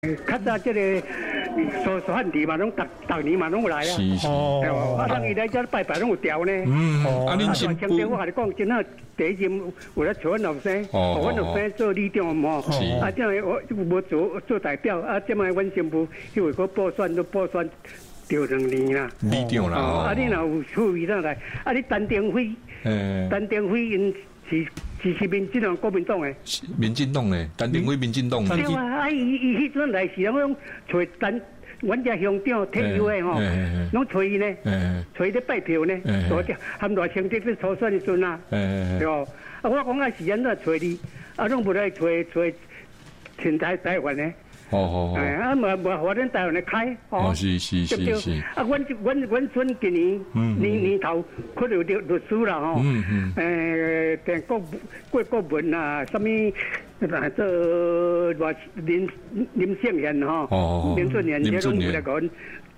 较早这个所汉地嘛，拢逐年嘛拢有来啊。 是。 啊，人伊来这拜拜拢有调呢。 啊，恁新妇， 我跟你讲，真好，第一任有咧找阮老生，阮老生做里长嘛。啊，这样我无做代表，啊，这摆阮新妇因为个补选调2年啦。 里长啦。 啊，你若有趣味上来，啊，你陈定辉，因是民进党国民党诶， 民进党诶，陈定辉民进党。 对啊，伊迄阵来时，拢找阮家乡长退休诶吼，拢找伊呢，找伊咧拜票呢，含大清这初选时阵啊，对哦。啊，我讲啊，时间都找你，啊，拢无来找全台湾呢。啊，无互咱台湾来开， 是。 啊，阮孙今年头考到律师啦，吼，电国文啊，什么做林胜贤吼，林俊贤，这拢有来讲，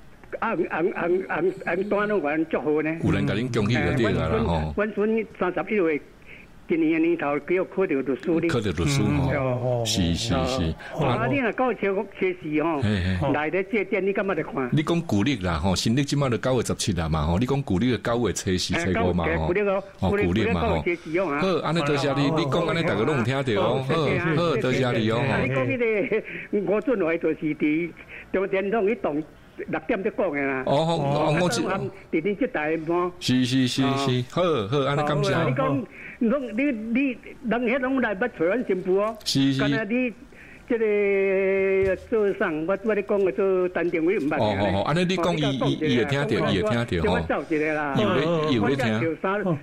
红单拢阮祝福呢。 有人甲恁恭喜个对啦吼。 阮孙31岁。今年头叫我考到律师哩， 考到律师吼，是。 啊，你若到车时吼，来咧这店你敢捌来看？ 你讲古历啦吼，新历即马就9月17啦嘛吼，你讲古历就9月初4、初5嘛吼，古历嘛吼。好，安尼多谢你，你讲安尼大家拢有听到哦，好，多谢你哦。 你讲迄个我准来就是伫中电通去动。6点在讲的啦。 我知。 伫恁这台嘛。 是，好，安尼感谢。 你讲，你人遐拢来捌找阮新妇哦。 是。 干那你这个做啥？我咧讲个做陈定辉唔捌。 安尼你讲伊会听到，伊会听到吼。 我走一个啦。 有咧听。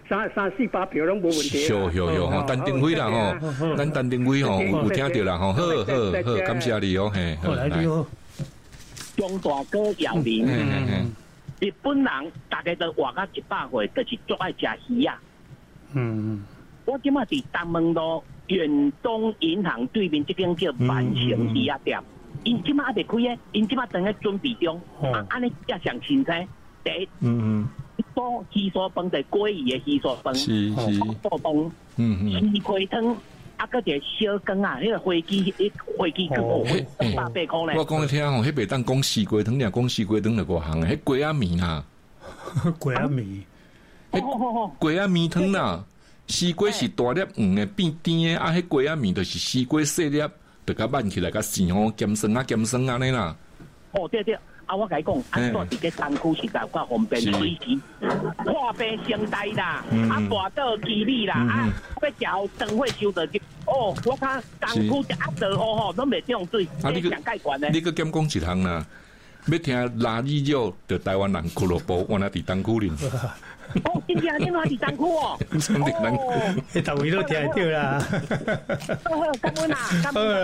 3-4-8票拢无问题。 吼，陈定辉啦吼，咱陈定辉吼有听到啦吼，好，感谢你哦，嘿。 来。中大哥姚明，日本人大家都活到100岁，就是最爱吃鱼啊。我今仔伫东门路远东银行对面这间叫万盛鱼啊店，因今仔还未开诶，因今仔正在准备中。安尼也上清楚，第一，做鱼酥饭就过鱼诶鱼酥饭，做饭，鱼皮汤。啊，个一个小羹啊，迄个飞机羹，180块咧。 我讲你听吼，迄袂当讲西瓜汤，俩讲西瓜汤就外行诶，迄鸡仔面啊， 鸡仔面， 鸡仔面汤啦，西瓜是大粒黄诶，变甜诶，啊，迄鸡仔面就是西瓜细粒，就甲挽起来，甲生哦，咸酸安尼啦。 对。啊，我甲你讲，安怎伫个山区是较方便，随时破病生态啦，啊，大到基米啦，啊，要调灯会收到去。我看山区一压倒吼，拢袂涨水，这上盖悬咧。 你个减讲一项啦，要听垃圾肉，就台湾人俱乐部，我那伫东区林。 今天你哪伫东区哦？ 迄逐位都听得到啦。 感恩啦，感恩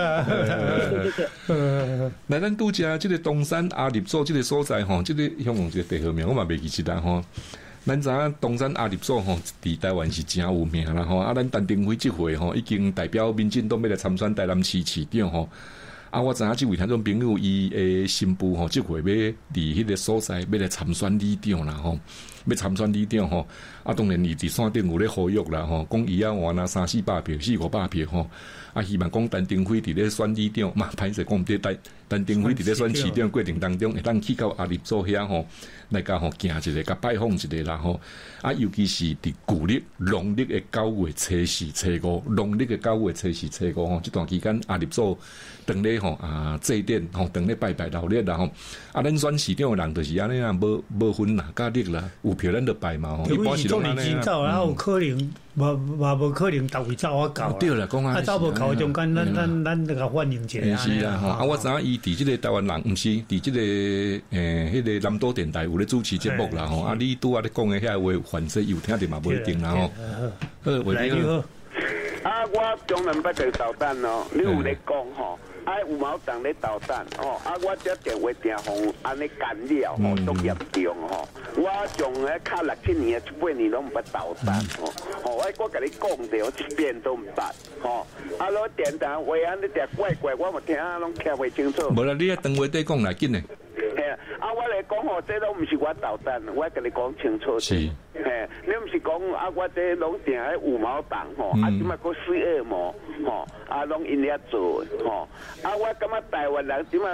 啦。 来，咱拄只即个东山阿立所即个所在吼，即个香港一个地号名，我嘛袂记一啦吼。咱知影东山阿立所吼，伫台湾是真有名啦吼。啊，咱陈定辉即回吼，已经代表民进党要来参选台南市市长吼。啊，我知影即位听众朋友伊诶新妇吼，即回要伫迄个所在要来参选里长啦吼。要参选里长吼，啊，当然伊伫线顶有咧呼吁啦吼，讲伊换啊300-400票、400-500票吼，啊，希望讲陈定辉伫咧选里长嘛，歹势讲毋对，陈定辉伫咧选市长过程当中，会当去到阿立所遐吼，来甲吼行一个，甲拜访一个啦吼，啊，尤其是伫旧历农历的9月初4、初5，农历的9月初4、初5吼，这段期间阿立所当咧吼祭典吼，当咧拜老历啦吼，啊，咱选市长的人就是安尼啊，无分哪家历啦，有票咱就拜嘛吼， 一般是拢安尼啦。然后有可能无可能逐位走啊到。 对啦，讲啊， 走无靠中间，咱那个反映一下。 是啦吼，啊，我知影伊伫即个台湾人，毋是伫即个迄个南都电台有咧主持节目啦吼，啊，你拄仔咧讲的遐话，反正有听着嘛，无一定啦吼。好， 来你好。 啊，我中南北就导弹咯，你有咧讲吼？啊，有毛党咧导弹吼，啊，我这电话订互安尼干扰吼，都严重吼。我从咧卡6-7年、7-8年拢毋捌导弹吼，我甲你讲着一遍都毋捌吼。啊，攞电台话安尼定怪，我嘛听拢听袂清楚。 无啦，你喺电话底讲来紧嘞。 啊，我来讲吼，这拢毋是我导弹，我甲你讲清楚。 是。 你毋是讲啊，我这拢定喺五毛党吼，啊，即摆个水恶魔吼，啊，拢因遐做吼，啊，我感觉台湾人即摆。